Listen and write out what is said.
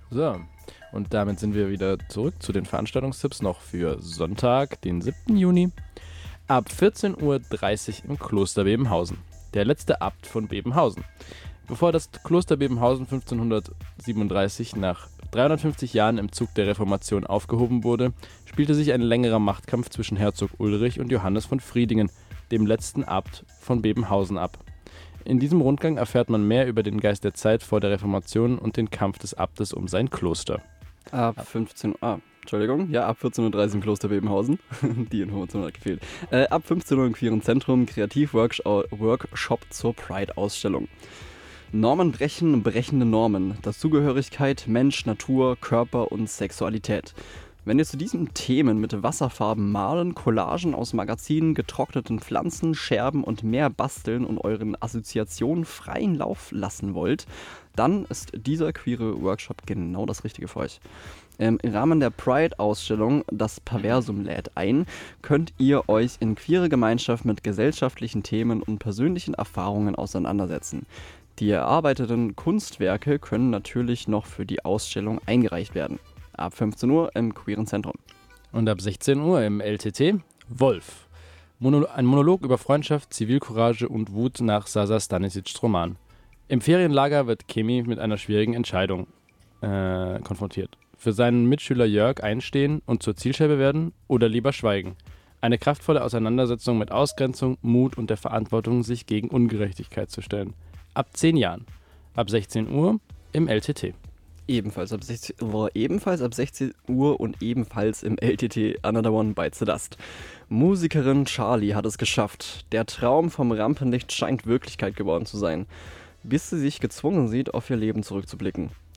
So, und damit sind wir wieder zurück zu den Veranstaltungstipps noch für Sonntag, den 7. Juni. Ab 14:30 Uhr im Kloster Bebenhausen. Der letzte Abt von Bebenhausen. Bevor das Kloster Bebenhausen 1537 nach 350 Jahren im Zug der Reformation aufgehoben wurde, spielte sich ein längerer Machtkampf zwischen Herzog Ulrich und Johannes von Friedingen, dem letzten Abt von Bebenhausen, ab. In diesem Rundgang erfährt man mehr über den Geist der Zeit vor der Reformation und den Kampf des Abtes um sein Kloster. Ab 14:30 im Kloster Bebenhausen. Die Information hat gefehlt. Ab 15 Uhr im Queeren Zentrum Kreativworkshop zur Pride-Ausstellung. Normen brechen, brechende Normen. Dazugehörigkeit, Mensch, Natur, Körper und Sexualität. Wenn ihr zu diesen Themen mit Wasserfarben malen, Collagen aus Magazinen, getrockneten Pflanzen, Scherben und mehr basteln und euren Assoziationen freien Lauf lassen wollt, dann ist dieser queere Workshop genau das Richtige für euch. Im Rahmen der Pride-Ausstellung Das Perversum lädt ein, könnt ihr euch in queere Gemeinschaft mit gesellschaftlichen Themen und persönlichen Erfahrungen auseinandersetzen. Die erarbeiteten Kunstwerke können natürlich noch für die Ausstellung eingereicht werden. Ab 15 Uhr im Queeren Zentrum. Und ab 16 Uhr im LTT Wolf. Ein Monolog über Freundschaft, Zivilcourage und Wut nach Sasa Stanisics Roman. Im Ferienlager wird Kemi mit einer schwierigen Entscheidung konfrontiert. Für seinen Mitschüler Jörg einstehen und zur Zielscheibe werden oder lieber schweigen. Eine kraftvolle Auseinandersetzung mit Ausgrenzung, Mut und der Verantwortung, sich gegen Ungerechtigkeit zu stellen. Ab 10 Jahren. Ab 16 Uhr im LTT. Ebenfalls ab 16 Uhr und ebenfalls im LTT Another One Bites the Dust. Musikerin Charlie hat es geschafft. Der Traum vom Rampenlicht scheint Wirklichkeit geworden zu sein, bis sie sich gezwungen sieht, auf ihr Leben zurückzublicken.